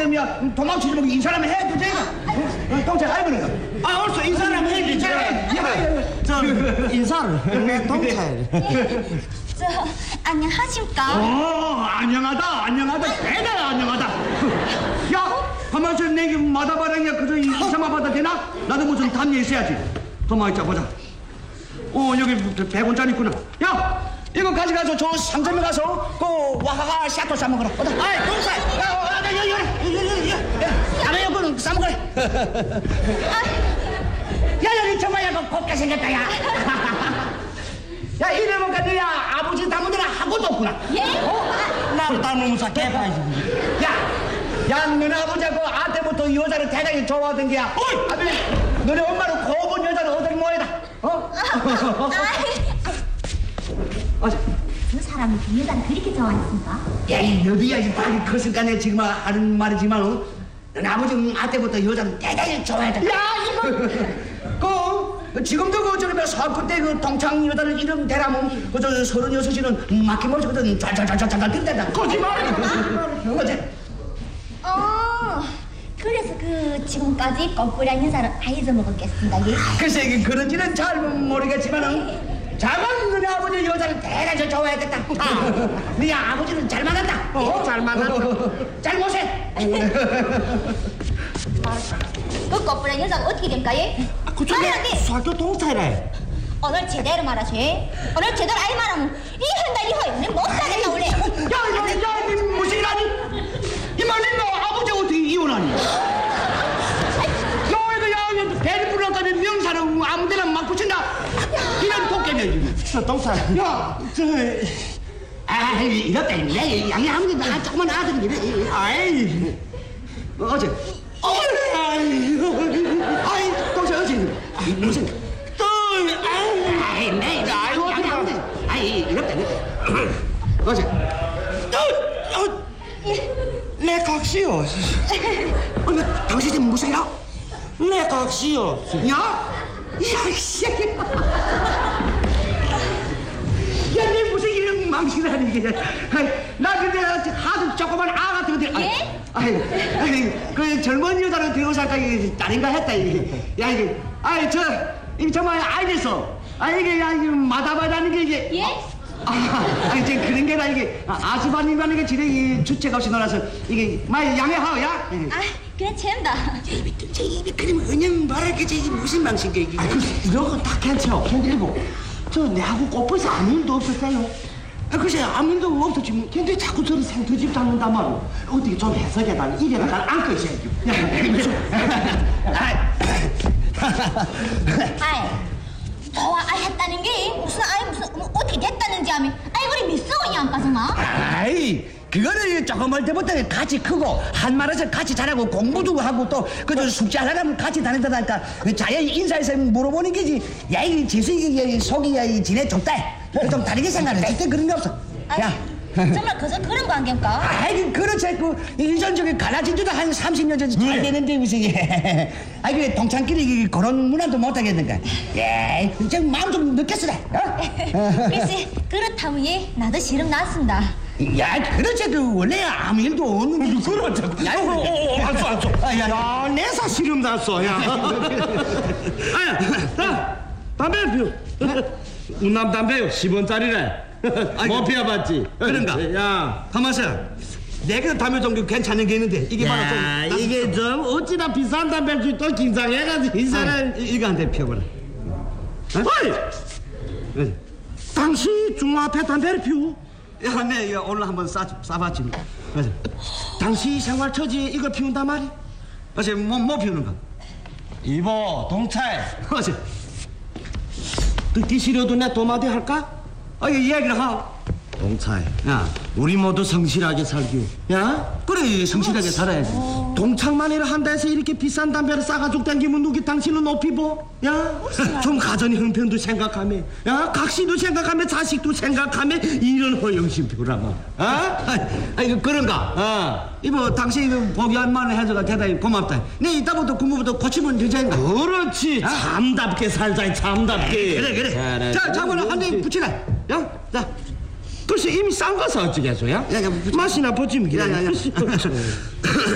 때문이야. 도망치지 말고 인사람 해 주제. 동생 알고 그래. 아, 얼써 인사를 해 주지. 저 인사를 내 동생. 저 안녕하십니까? 안녕하다. 대단히 안녕하다. 야, 가만있어. 내게 마다바랑이야. 그저 인사만 받아 되나? 나도 무슨 담요 있어야지. 가만히 있자 보자. 여기 100원짜리 있구나. 야, 이거 가져가서 저 상점에 가서 그 와하하 샤토 싸먹어라. 아이, 동생. 다른 여보는 싸먹어라. 야, 니 정말 약간 곱게 생겼다, 야. 야, 이래보니까 너야 아버지 닮은 데는 한 곳도 없구나. 예? 나를 닮으면서 개파이지. 야, 너네 아버지하고 아 때부터 여자를 대단히 좋아하던 게야. 아버지, 너네 엄마는 고분 여자는 어디 모여다. 그 사람이 그 여자를 그렇게 좋아했습니까? 야, 너도야 이 빨리 컸으니까 내가 지금 하는 말이지만, 너네 아버지 아 때부터 여자를 대단히 좋아했다. 야, 이거 지금도 그 저기 사업 때그 동창 여자를 이름 대라면 그저 36이는 막힘없이거든 잘 뛴다. 거짓말이야. 어제. 그래서 그 지금까지 꽃뿌리한 여자를 다 잊어먹었겠습니다. 예? 글쎄 이게 그런지는 잘 모르겠지만은 자만 너네 아버지 여자를 대단히 좋아했겠다. 네 아버지는 잘 만났다. 잘 만났다. 잘 모세. 그 꽃뿌리한 여자가 어떻게 됩니까? 예? 그쪽에 말하게. 사교 동생이래. 오늘 제대로 말하지. 오늘 제대로 아이 말하면 이혼다 이혼. 못 살겠다 원래. 야, 니 무슨 일하니? 이만 너 아버지 어떻게 이혼하니? 야, 이거 대리 불러까지 명사는 아무데나 막 붙인다. 이런 도깨비야. 저 동생. 야, 이렇다. 내 양이 아무리 나 조그만 아들인데. 아이. 어제. 아이, 동생 어제. 무슨? 이렇다. 어제. 내 각시요. 당신이 무슨 일이야? 내 각시요. 야, 씨. 야, 내 무슨 이런 망신하니 이게. 나 근데 하도 조그만 아 같은 건데. 예? 그 젊은 여자를 데리고 살까 이게 딸인가 했다 이게. 야 이게. 이게 정말 알겠어. 이게 야 이게 마다마다는 게 이게. 예? 이제 그런 게 아니라 이게 아주바님이라는 게 지금 주책 없이 놀아서 이게 많이 양해하오야. 그래 채운다. 입이 그림 그냥 말할게 이 무슨 망신게 이게. 이런 거 다 괜찮아. 견디고. 저 내하고 꽃벌써 아무 일도 없었어요. 글쎄 아무 일도 없었지. 근데 자꾸 저를 생터집 잡는단 말이야. 어떻게 좀 해석해달라. 이래가 난 안고 있어야지. 아이 좋아했다는 게 무슨 어떻게 됐다는지 하면 우리 미쓰고냐 안 빠서나? 그거는 조금 할 때부터 같이 크고 한 말에서 같이 잘하고 공부도 하고 또 그저 숙제하려면 같이 다닌다니까 자연히 인사해서 물어보는 게지. 야 이 재수 이게 속이 야 지네 좁다. 좀 다르게 생각해. 절대 그런 게 없어. 야. 정말 그저 그런 관계입니까? 그렇지. 그 일전적인 갈라진 지도 한 30년 전에 잘 되는데 무슨 이게. 그래 동창끼리 그런 문화도 못 하겠는가. 예, 좀 마음 좀 늦겠으래. 글쎄 그렇다면 예 나도 시름 났습니다. 야, 그렇지. 원래 아무 일도 없는 거. 그렇지. 알았어. 야, 내 사실은 났어. 야. 담배 피우. 운남 담배요. 10원짜리래. 뭐 피워봤지? 그런가? 야, 가만있어. 내가 담배 종류 괜찮은 게 있는데 이게 바로 좀. 이게 좀 어찌나 비싼 담배를 또 긴장해가지고 이 사람. 이거 한 대 피워보라. 어이! 당신 중화앞에 담배를 피우? 야, 내 이거 오늘 한번 싸봤지. 맞아. 당신 생활 처지에 이걸 피운단 말이? 어제 뭐 피우는 거? 이보, 동찰. 어제. 듣기 싫어도 내 도마디 할까? 이야기를 하. 동찰. 야, 우리 모두 성실하게 살기. 야? 그래 성실하게 살아야지. 동창만이를 한다 해서 이렇게 비싼 담배를 싸가지고 댕기면 누기 당신은 높이 보? 야? 좀 가정의 형편도 생각하며, 야? 각시도 생각하며, 자식도 생각하며, 이런 허영심표라마. 이거 그런가? 이거 당신이 보기 한 만에 해줘가 대단히 고맙다. 네 이따부터 공부부터 고치면 되잖아. 그렇지. 참답게 살자, 참답게. 그래. 자, 자번에 한 대 붙이라. 야, 자. 글쎄 이미 싼 거서 어찌겠어요? 야, 맛이나 보지 뭐. 야.